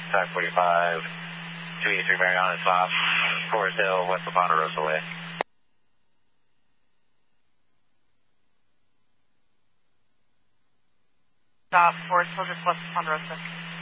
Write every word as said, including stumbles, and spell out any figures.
five forty-five, two eighty-three Mariana, stop, Forest Hill, West La Ponderosa Way. Stop, Forest Hill, just West La Ponderosa.